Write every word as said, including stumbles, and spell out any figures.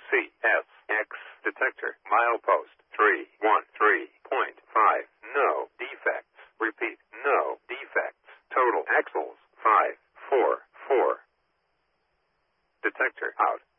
C S X detector. Milepost three one three point five. No defects. Repeat, no defects. Total axles five four four. Detector out.